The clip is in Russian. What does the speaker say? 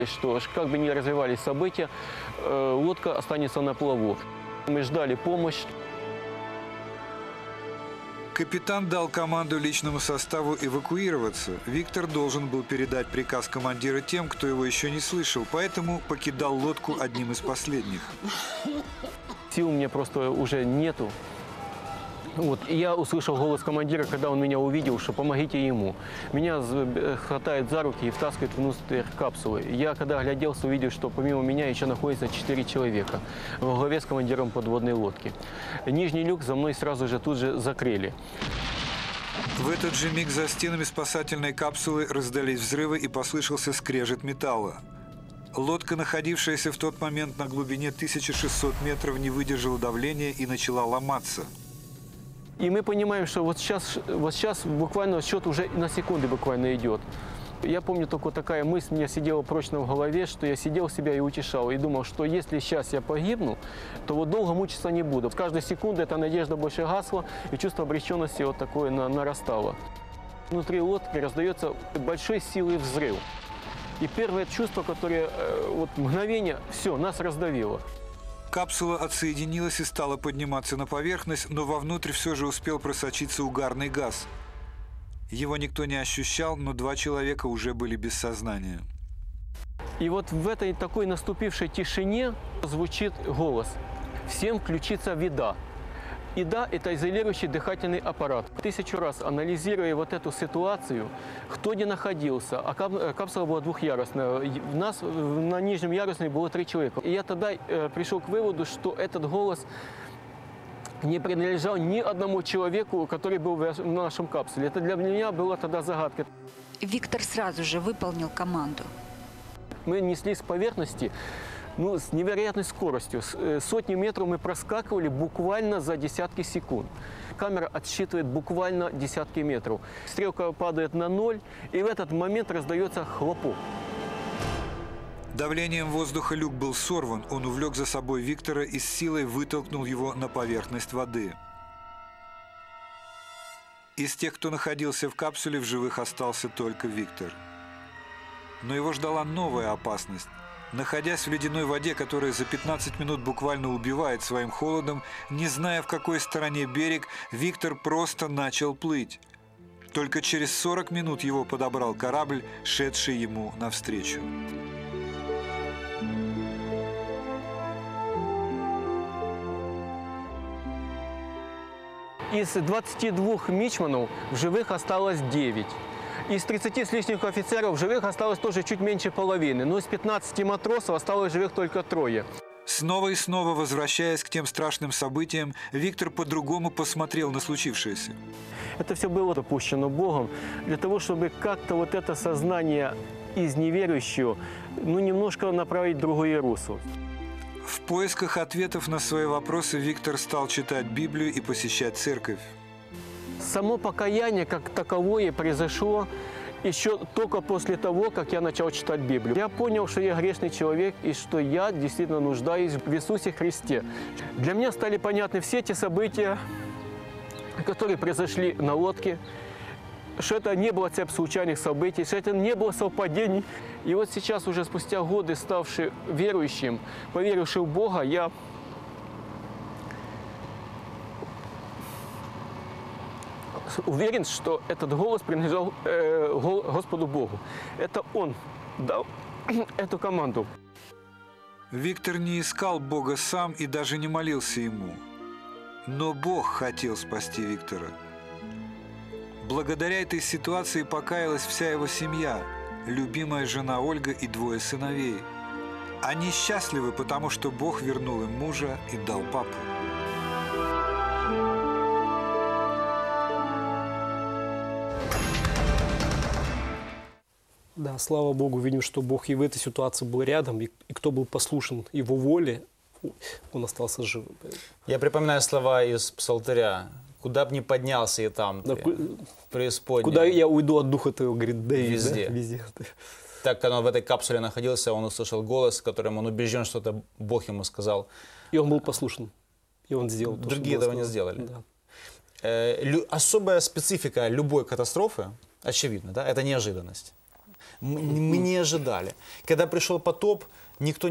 Что как бы ни развивались события, лодка останется на плаву. Мы ждали помощь. Капитан дал команду личному составу эвакуироваться. Виктор должен был передать приказ командира тем, кто его еще не слышал, поэтому покидал лодку одним из последних. Сил у меня просто уже нету. Вот, и я услышал голос командира, когда он меня увидел, что помогите ему. Меня хватает за руки и втаскивает внутрь капсулы. Я, когда огляделся, увидел, что помимо меня еще находится 4 человека во главе с командиром подводной лодки. Нижний люк за мной сразу же тут же закрыли. В этот же миг за стенами спасательной капсулы раздались взрывы и послышался скрежет металла. Лодка, находившаяся в тот момент на глубине 1600 метров, не выдержала давления и начала ломаться. И мы понимаем, что вот сейчас буквально счет уже на секунды буквально идет. Я помню только такая мысль, у меня сидела прочно в голове, что я сидел себя и утешал, и думал, что если сейчас я погибну, то вот долго мучиться не буду. С каждой секунды эта надежда больше гасла, и чувство обреченности вот такое нарастало. Внутри лодки раздается большой силой взрыв. И первое чувство, которое вот мгновение, все, нас раздавило. Капсула отсоединилась и стала подниматься на поверхность, но вовнутрь все же успел просочиться угарный газ. Его никто не ощущал, но 2 человека уже были без сознания. И вот в этой такой наступившей тишине звучит голос. Всем включится ВИДА. ИДА – это изолирующий дыхательный аппарат. 1000 раз анализируя вот эту ситуацию, кто где находился, а капсула была двухъярусная, у нас на нижнем ярусе было 3 человека. И я тогда пришел к выводу, что этот голос не принадлежал ни одному человеку, который был в нашем капсуле. Это для меня была тогда загадка. Виктор сразу же выполнил команду. Мы несли с поверхности, с невероятной скоростью. Сотни метров мы проскакивали буквально за десятки секунд. Камера отсчитывает буквально десятки метров. Стрелка падает на 0, и в этот момент раздается хлопок. Давлением воздуха люк был сорван, он увлек за собой Виктора и с силой вытолкнул его на поверхность воды. Из тех, кто находился в капсуле, в живых остался только Виктор. Но его ждала новая опасность. Находясь в ледяной воде, которая за 15 минут буквально убивает своим холодом, не зная, в какой стороне берег, Виктор просто начал плыть. Только через 40 минут его подобрал корабль, шедший ему навстречу. Из 22 мичманов в живых осталось 9. Из 30 с лишним офицеров в живых осталось тоже чуть меньше половины, но из 15 матросов осталось живых только 3. Снова и снова возвращаясь к тем страшным событиям, Виктор по-другому посмотрел на случившееся. Это все было допущено Богом для того, чтобы как-то вот это сознание из неверующего, немножко направить в другое русло. В поисках ответов на свои вопросы Виктор стал читать Библию и посещать церковь. Само покаяние как таковое произошло еще только после того, как я начал читать Библию. Я понял, что я грешный человек и что я действительно нуждаюсь в Иисусе Христе. Для меня стали понятны все эти события, которые произошли на лодке, что это не было цепь случайных событий, что это не было совпадений. И вот сейчас, уже спустя годы, ставший верующим, поверивший в Бога, я уверен, что этот голос принадлежал Господу Богу. Это Он дал эту команду. Виктор не искал Бога сам и даже не молился Ему. Но Бог хотел спасти Виктора. Благодаря этой ситуации покаялась вся его семья, любимая жена Ольга и 2 сыновей. Они счастливы, потому что Бог вернул им мужа и дал папу. Да, слава Богу, видим, что Бог и в этой ситуации был рядом, и кто был послушен Его воле, он остался живым. Я припоминаю слова из Псалтыря. «Куда б ни поднялся и там, Да, преисподней». Куда я уйду от Духа Твоего, говорит Давид. Везде. Да? Везде. Так как он в этой капсуле находился, он услышал голос, которым он убежден, что это Бог ему сказал. И он был послушен. И он сделал то, Другие что этого не сделали. Да. Особая специфика любой катастрофы, очевидно, да, это неожиданность. Мы не ожидали. Когда пришел потоп, никто